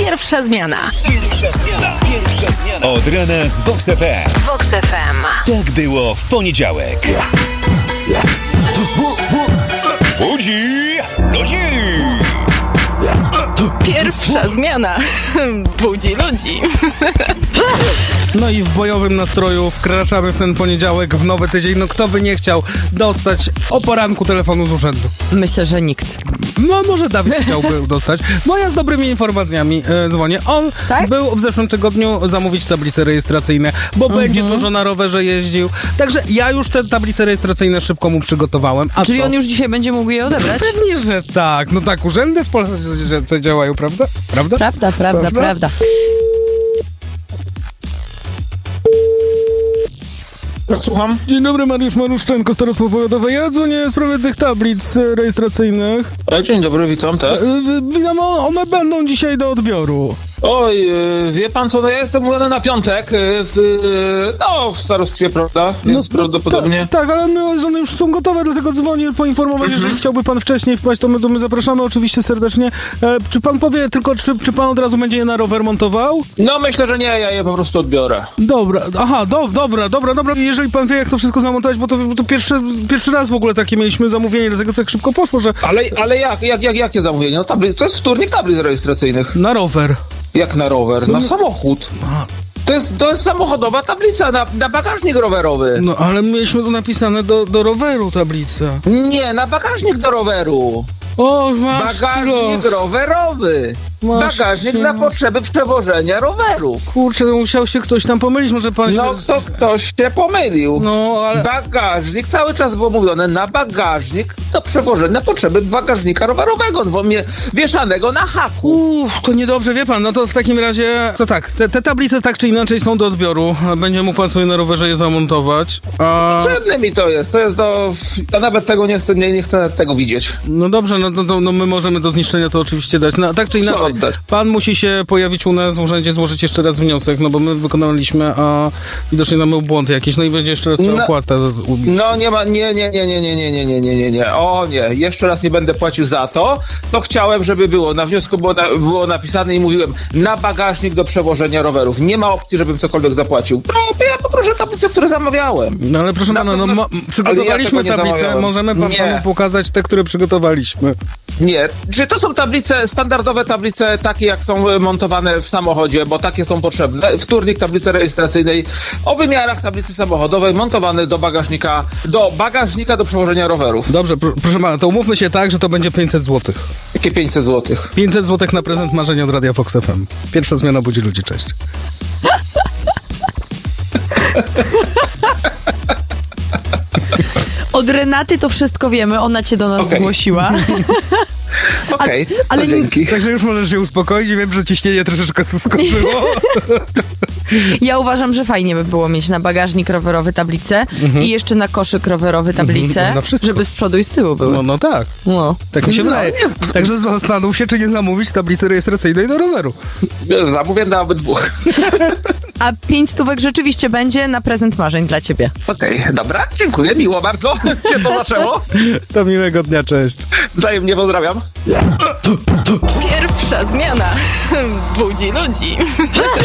Pierwsza zmiana. Pierwsza zmiana. Od rana z Vox FM. Vox FM. Tak było w poniedziałek. Budzi ludzi. Pierwsza zmiana budzi ludzi. No i w bojowym nastroju wkraczamy w ten poniedziałek, w nowy tydzień. No kto by nie chciał dostać o poranku telefonu z urzędu? Myślę, że nikt. No może Dawid chciałby dostać, bo ja z dobrymi informacjami dzwonię. On był w zeszłym tygodniu zamówić tablice rejestracyjne, bo będzie dużo na rowerze jeździł. Także ja już te tablice rejestracyjne szybko mu przygotowałem. A Czyli co? on już dzisiaj będzie mógł je odebrać? Pewnie, że tak. No tak, urzędy w Polsce działają, prawda? Prawda? Prawda. Słucham? Dzień dobry, Mariusz Maruszczenko, Starostwo Powiatowe. Ja dzwonię w sprawie tych tablic rejestracyjnych. Dzień dobry, witam, tak? Wiadomo, one będą dzisiaj do odbioru. Oj, wie pan co, no ja jestem umówiony na piątek w starostwie, prawda? Więc prawdopodobnie... Tak, ale one już są gotowe, dlatego dzwonię poinformować, jeżeli chciałby pan wcześniej wpaść, to my zapraszamy oczywiście serdecznie. Czy pan powie tylko, czy pan od razu będzie je na rower montował? No myślę, że nie, ja je po prostu odbiorę. Dobra, aha, dobra. Jeżeli pan wie, jak to wszystko zamontować, bo to pierwszy raz w ogóle takie mieliśmy zamówienie, dlatego tak szybko poszło, że... Ale jakie zamówienie? No to jest wtórnik tablic rejestracyjnych. Na rower. Jak na rower? Na samochód. To jest samochodowa tablica na bagażnik rowerowy. No, ale mieliśmy tu napisane do roweru tablicę. Nie, na bagażnik do roweru. O, masz Bagażnik rowerowy. Bagażnik na potrzeby przewożenia rowerów. Kurczę, no musiał się ktoś tam pomylić, może pan No się... to ktoś się pomylił. No, ale... Bagażnik, cały czas było mówione na bagażnik do przewożenia na potrzeby bagażnika rowerowego, wieszanego na haku. To niedobrze, wie pan, no to w takim razie... To tak, te tablice tak czy inaczej są do odbioru. Będzie mógł pan sobie na rowerze je zamontować. Potrzebne mi to jest ja nawet tego nie chcę tego widzieć. No dobrze, no my możemy do zniszczenia to oczywiście dać. No, tak czy inaczej, pan musi się pojawić u nas w urzędzie, złożyć jeszcze raz wniosek, no bo my wykonaliśmy, a widocznie mamy błąd jakiś, no i będzie jeszcze raz trzeba opłatę ubić. No nie ma, nie. O nie, jeszcze raz nie będę płacił za to. To chciałem, żeby było. Na wniosku było napisane i mówiłem, na bagażnik do przewożenia rowerów. Nie ma opcji, żebym cokolwiek zapłacił. No, ja poproszę tablice, które zamawiałem. No ale proszę pana, przygotowaliśmy tablice, możemy panu pokazać te, które przygotowaliśmy. Nie, czy to są tablice, standardowe tablice, takie jak są montowane w samochodzie, bo takie są potrzebne. Wtórnik tablicy rejestracyjnej o wymiarach tablicy samochodowej montowany do bagażnika do przewożenia rowerów. Dobrze, proszę pana, to umówmy się tak, że to będzie 500 zł. Jakie 500 zł? 500 zł na prezent marzenia od Radia Vox FM. Pierwsza zmiana budzi ludzi, cześć. Od Renaty to wszystko wiemy, ona cię do nas zgłosiła. Okej, ale dzięki. Także już możesz się uspokoić i wiem, że ciśnienie troszeczkę skoczyło. Ja uważam, że fajnie by było mieć na bagażnik rowerowy tablicę i jeszcze na koszyk rowerowy tablicę, żeby z przodu i z tyłu były. No tak. No. Tak mi się wydaje. Także zastanów się, czy nie zamówić tablicy rejestracyjnej do roweru. Zamówię na obydwu. A 5 stówek rzeczywiście będzie na prezent marzeń dla ciebie. Okej, dobra, dziękuję, miło bardzo się to zaczęło. To miłego dnia, cześć. Wzajemnie pozdrawiam. Pierwsza zmiana budzi ludzi.